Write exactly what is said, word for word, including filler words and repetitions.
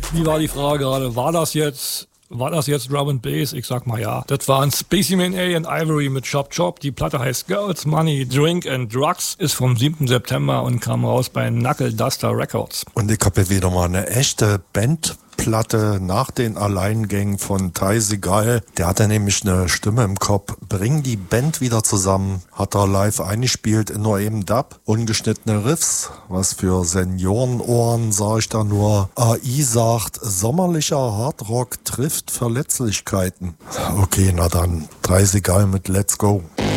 Wie war die Frage gerade? War das jetzt... War das jetzt Drum and Bass? Ich sag mal ja. Das waren Specimen A and Ivory mit Chop Chop. Die Platte heißt Girls, Money, Drink and Drugs. Ist vom siebten September und kam raus bei Knuckle Duster Records. Und ich habe hier wieder mal eine echte Bandplatte nach den Alleingängen von Ty Segall. Der hatte nämlich eine Stimme im Kopf. Bring die Band wieder zusammen. Hat er live eingespielt in nur eben Dub. Ungeschnittene Riffs. Was für Seniorenohren, sag ich da nur. A I sagt, sommerlicher Hardrock trifft Verletzlichkeiten. Okay, na dann. Ty Segall mit Let's Go.